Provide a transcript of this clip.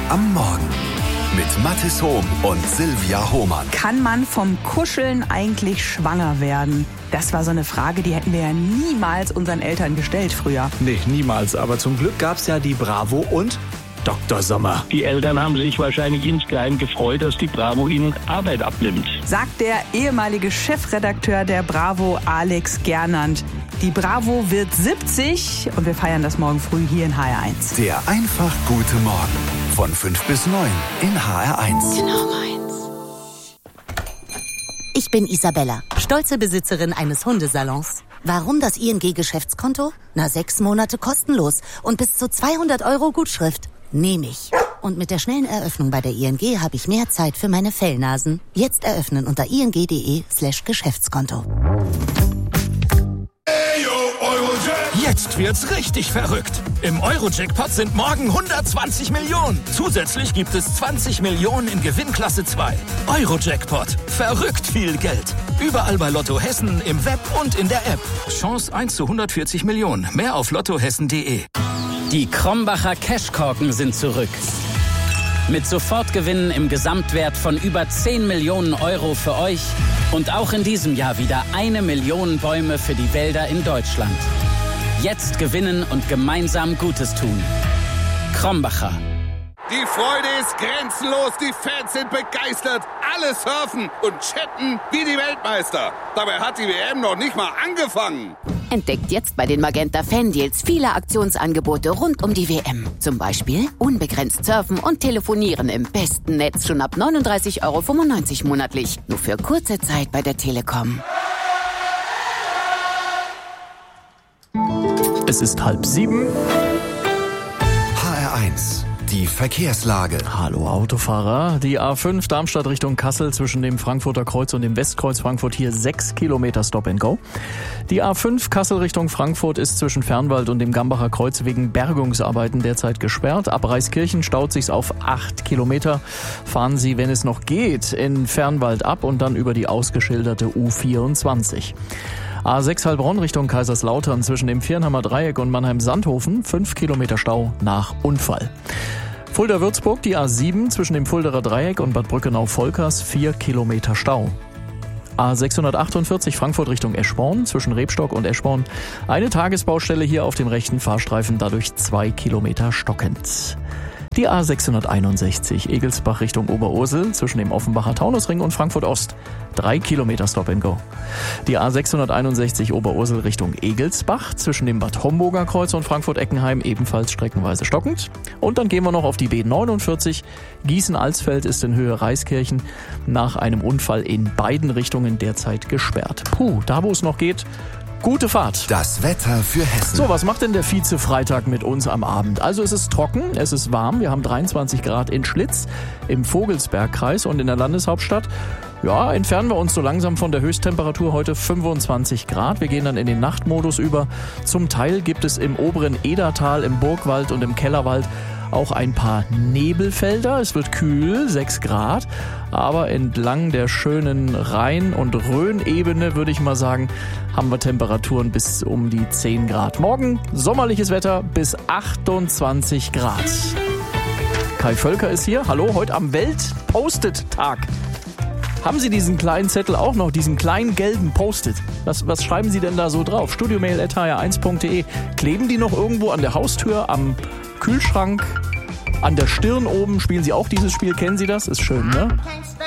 am Morgen mit Mathis Hohm und Silvia Hohmann. Kann man vom Kuscheln eigentlich schwanger werden? Das war so eine Frage, die hätten wir ja niemals unseren Eltern gestellt früher. Nee, niemals. Aber zum Glück gab's ja die Bravo und Dr. Sommer. Die Eltern haben sich wahrscheinlich insgeheim gefreut, dass die Bravo ihnen Arbeit abnimmt. Sagt der ehemalige Chefredakteur der Bravo, Alex Gernand. Die Bravo wird 70 und wir feiern das morgen früh hier in HR1. Der einfach gute Morgen von 5 bis 9 in HR1. Genau meins. Ich bin Isabella, stolze Besitzerin eines Hundesalons. Warum das ING-Geschäftskonto? 6 Monate kostenlos und bis zu 200 € Gutschrift. Nehme ich. Und mit der schnellen Eröffnung bei der ING habe ich mehr Zeit für meine Fellnasen. Jetzt eröffnen unter ing.de/Geschäftskonto. Jetzt wird's richtig verrückt. Im Euro-Jackpot sind morgen 120 Millionen. Zusätzlich gibt es 20 Millionen in Gewinnklasse 2. Euro-Jackpot. Verrückt viel Geld. Überall bei Lotto Hessen, im Web und in der App. Chance 1 zu 140 Millionen. Mehr auf lottohessen.de. Die Krombacher Cashkorken sind zurück. Mit Sofortgewinnen im Gesamtwert von über 10 Millionen € für euch und auch in diesem Jahr wieder 1 Million Bäume für die Wälder in Deutschland. Jetzt gewinnen und gemeinsam Gutes tun. Krombacher. Die Freude ist grenzenlos, die Fans sind begeistert, alle surfen und chatten wie die Weltmeister. Dabei hat die WM noch nicht mal angefangen. Entdeckt jetzt bei den Magenta Fan-Deals viele Aktionsangebote rund um die WM. Zum Beispiel unbegrenzt surfen und telefonieren im besten Netz schon ab 39,95 € monatlich. Nur für kurze Zeit bei der Telekom. Es ist 6:30. HR1, die Verkehrslage. Hallo Autofahrer. Die A5 Darmstadt Richtung Kassel zwischen dem Frankfurter Kreuz und dem Westkreuz Frankfurt hier 6 Kilometer Stop and Go. Die A5 Kassel Richtung Frankfurt ist zwischen Fernwald und dem Gambacher Kreuz wegen Bergungsarbeiten derzeit gesperrt. Ab Reiskirchen staut sich's auf 8 Kilometer. Fahren Sie, wenn es noch geht, in Fernwald ab und dann über die ausgeschilderte U24. A6 Heilbronn Richtung Kaiserslautern zwischen dem Viernheimer Dreieck und Mannheim-Sandhofen 5 Kilometer Stau nach Unfall. Fulda-Würzburg die A7 zwischen dem Fulderer Dreieck und Bad Brückenau-Volkers 4 Kilometer Stau. A648 Frankfurt Richtung Eschborn zwischen Rebstock und Eschborn eine Tagesbaustelle hier auf dem rechten Fahrstreifen, dadurch 2 Kilometer stockend. Die A661 Egelsbach Richtung Oberursel zwischen dem Offenbacher Taunusring und Frankfurt Ost 3 Kilometer Stop and Go. Die A661 Oberursel Richtung Egelsbach zwischen dem Bad Homburger Kreuz und Frankfurt-Eckenheim ebenfalls streckenweise stockend. Und dann gehen wir noch auf die B49. Gießen-Alsfeld ist in Höhe Reiskirchen nach einem Unfall in beiden Richtungen derzeit gesperrt. Da wo es noch geht, gute Fahrt. Das Wetter für Hessen. So, was macht denn der Vize-Freitag mit uns am Abend? Also es ist trocken, es ist warm, wir haben 23 Grad in Schlitz im Vogelsbergkreis und in der Landeshauptstadt. Ja, entfernen wir uns so langsam von der Höchsttemperatur heute 25 Grad. Wir gehen dann in den Nachtmodus über. Zum Teil gibt es im oberen Edertal, im Burgwald und im Kellerwald auch ein paar Nebelfelder. Es wird kühl, 6 Grad. Aber entlang der schönen Rhein- und Rhön-Ebene, würde ich mal sagen, haben wir Temperaturen bis um die 10 Grad. Morgen sommerliches Wetter bis 28 Grad. Kai Völker ist hier. Hallo, heute am Welt-Post-it-Tag. Haben Sie diesen kleinen Zettel auch noch, diesen kleinen gelben Post-it? Was schreiben Sie denn da so drauf? studiomail@hr1.de. Kleben die noch irgendwo an der Haustür, am Kühlschrank, an der Stirn oben? Spielen Sie auch dieses Spiel? Kennen Sie das? Ist schön, ne?